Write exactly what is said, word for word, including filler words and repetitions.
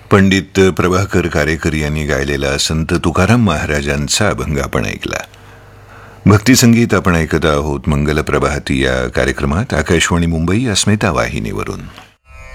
पंडित प्रभाकर कारेकर यांनी गायलेला संत तुकाराम महाराजांचा अभंग आपण ऐकला. भक्तिसंगीत आपण ऐकत आहोत मंगल प्रभाती या कार्यक्रमात आकाशवाणी मुंबई अस्मिता वाहिनीवरून.